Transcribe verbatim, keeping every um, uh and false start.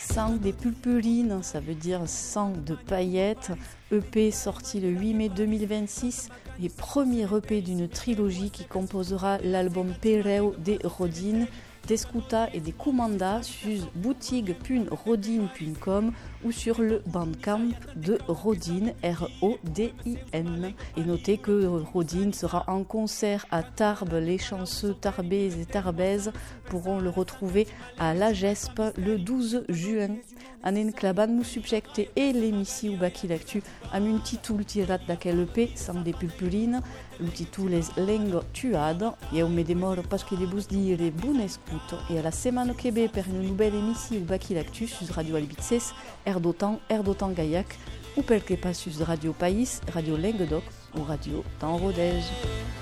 Sang des pulpurines, ça veut dire sang de paillettes. E P sorti le huit mai deux mille vingt-six et premier E P d'une trilogie qui composera l'album Pereu de Rodin, d'Escuta et des Commandas sur boutique point rodin point com ou sur le Bandcamp de Rodin, R O D I N. Et notez que Rodin sera en concert à Tarbes. Les chanceux tarbais et tarbaises pourront le retrouver à la Gespe le douze juin. Anen klaban nous subjecte et l'émission Baki l'actu am un titul tirat d'aquel E P, Sang des pulpurines. Le titul est Lengo tuad. Et on me demore parce que les bus dire bonne écoute. Et à la semaine que ve per une nouvelle émission Baki l'actu sur Radio Albitzes, Air d'Otan, Air d'Otan Gaillac, ou pel que pas sur Radio País, Radio Languedoc ou Radio Temps Rodez.